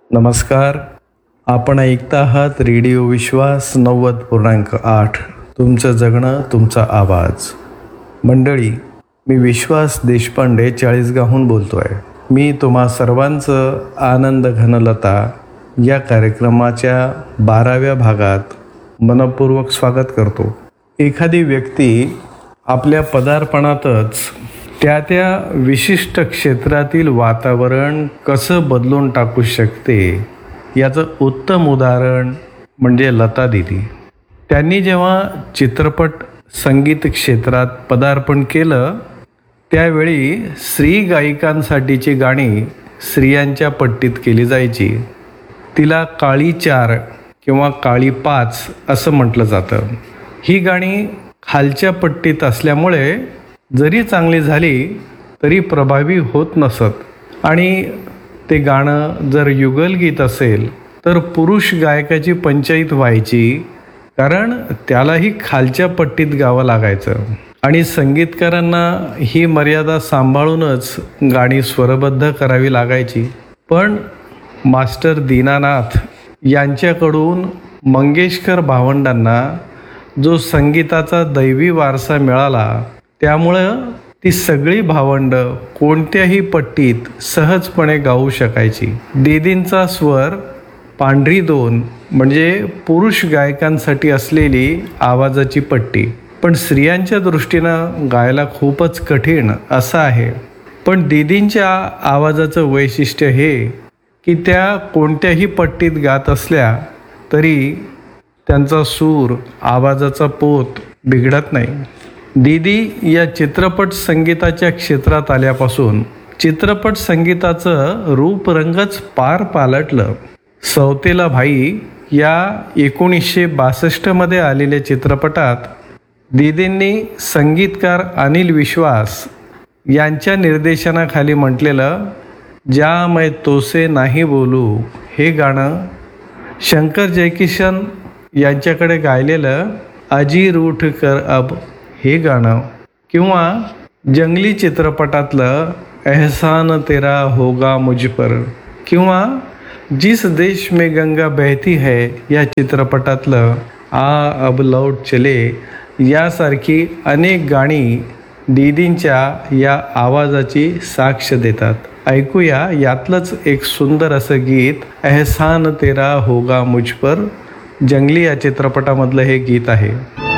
नमस्कार. आपण ऐकता आहात रेडिओ विश्वास 90.8. तुमचं जगणं तुमचा आवाज. मंडळी, मी विश्वास देशपांडे चाळीसगावहून बोलतो आहे. मी तुम्हा सर्वांचं आनंद घनलता या कार्यक्रमाच्या 12व्या भागात मनपूर्वक स्वागत करतो. एखादी व्यक्ती आपल्या पदार्पणातच त्या विशिष्ट क्षेत्रातील वातावरण कसं बदलून टाकू शकते याचं उत्तम उदाहरण म्हणजे लता दीदी. त्यांनी जेव्हा चित्रपट संगीत क्षेत्रात पदार्पण केलं त्यावेळी स्त्री गायिकांसाठीची गाणी स्त्रियांच्या पट्टीत केली जायची. तिला काळी 4 किंवा काळी 5 असं म्हटलं जातं. ही गाणी खालच्या पट्टीत असल्यामुळे जरी चांगली झाली तरी प्रभावी होत नसत आणि ते गाणं जर युगलगीत असेल तर पुरुष गायकाची पंचायत व्हायची, कारण त्यालाही खालच्या पट्टीत गावं लागायचं आणि संगीतकारांना ही मर्यादा सांभाळूनच गाणी स्वरबद्ध करावी लागायची. पण मास्टर दीनानाथ यांच्याकडून मंगेशकर भावंडांना जो संगीताचा दैवी वारसा मिळाला त्यामुळं ती सगळी भावंड कोणत्याही पट्टीत सहजपणे गाऊ शकायची. दीदींचा स्वर पांढरी 2 म्हणजे पुरुष गायकांसाठी असलेली आवाजाची पट्टी, पण स्त्रियांच्या दृष्टीनं गायला खूपच कठीण असं आहे. पण दीदींच्या आवाजाचं वैशिष्ट्य हे की त्या कोणत्याही पट्टीत गात असल्या तरी त्यांचा सूर, आवाजाचा पोत बिघडत नाही. दीदी या चित्रपट संगीताच्या क्षेत्रात आल्यापासून चित्रपट संगीताचं रूपरंगच पार पालटलं. सौतेला भाई या 1962 आलेल्या चित्रपटात दीदींनी संगीतकार अनिल विश्वास यांच्या निर्देशनाखाली म्हटलेलं जा मैं तोसे नाही बोलू हे गाणं, शंकर जयकिशन यांच्याकडे गायलेलं अजी रूठ कर अब हे गाणं, किंवा जंगली चित्रपटातलं एहसान तेरा होगा मुझ पर, किंवा जिस देश में गंगा बहती है या चित्रपटातलं आ अब लौट चले यासारखी अनेक गाणी दीदींच्या या आवाजाची साक्ष देतात. ऐकूया यातलंच एक सुंदर असं गीत, एहसान तेरा होगा मुझ पर. जंगली या चित्रपटामधलं हे गीत आहे.